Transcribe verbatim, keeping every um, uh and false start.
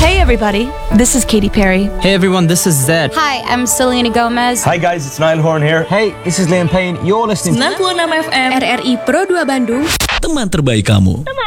Hey everybody, this is Katy Perry. Hey everyone, this is Zed. Hi, I'm Selena Gomez. Hi guys, it's Niall Horn here. Hey, this is Liam Payne. You're listening to sembilan puluh enam F M R R I Pro dua Bandung. Teman terbaik kamu.